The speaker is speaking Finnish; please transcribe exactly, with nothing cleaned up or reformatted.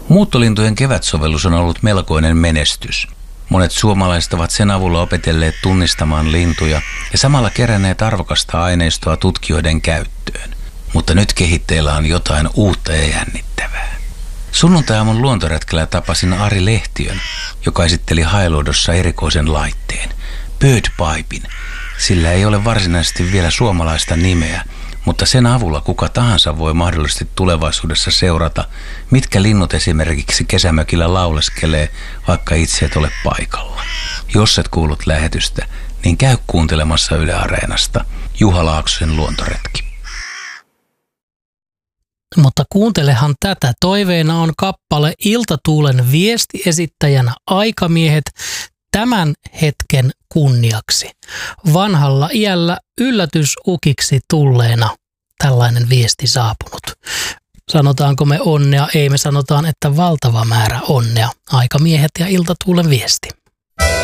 Muuttolintujen kevätsovellus on ollut melkoinen menestys. Monet suomalaiset ovat sen avulla opetelleet tunnistamaan lintuja ja samalla keränneet arvokasta aineistoa tutkijoiden käyttöön. Mutta nyt kehitteillä on jotain uutta ja jännittävää. Sunnuntai-aamun luontoretkellä tapasin Ari Lehtiön, joka esitteli Hailuodossa erikoisen laitteen, Birdpipin. Sillä ei ole varsinaisesti vielä suomalaista nimeä, mutta sen avulla kuka tahansa voi mahdollisesti tulevaisuudessa seurata, mitkä linnut esimerkiksi kesämökillä lauleskelee, vaikka itse et ole paikalla. Jos et kuullut lähetystä, niin käy kuuntelemassa Yle Areenasta Juha Laaksosen luontoretki. Mutta kuuntelehan tätä. Toiveena on kappale Iltatuulen viestiesittäjänä Aikamiehet tämän hetken kunniaksi. Vanhalla iällä yllätysukiksi tulleena tällainen viesti saapunut. Sanotaanko me onnea? Ei, me sanotaan, että valtava määrä onnea. Aikamiehet ja Iltatuulen viesti.